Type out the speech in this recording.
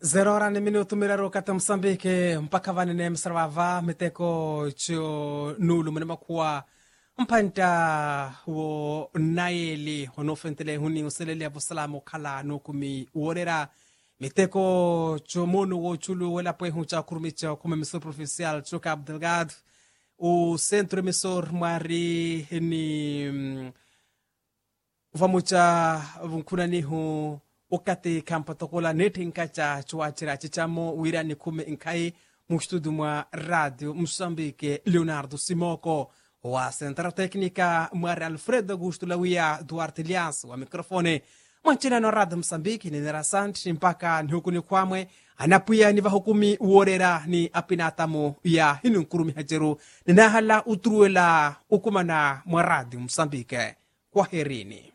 Zero ora ni minuto miraro kata Msambike mpaka vanene msarava meteko cho nulu mnema kuwa mpanta wo naeli honofentele huni uselele avusalamu kala nukumi uorera meteko cho mono wo chulu wela pwe huncha kurumicha kuma emissor provincial cho Cabo Delgado o centro emissor mwari ni vamucha vunkuna hu okate kampatokola netinkacha chuachira chichamo wirani kume inkai mustudu mwa radio Msambike Leonardo Simoko wa Central Técnica mwari Alfredo Augusto Lawia Duarte Lias wa mikrofone mwanchina no radio Msambike ni nerasanti mpaka nhukuni kwamwe anapuya ni vahukumi uorera ni apinatamo ya hinunkurumi hajeru ninahala utruela ukumana mwa radio Msambike kwa herini.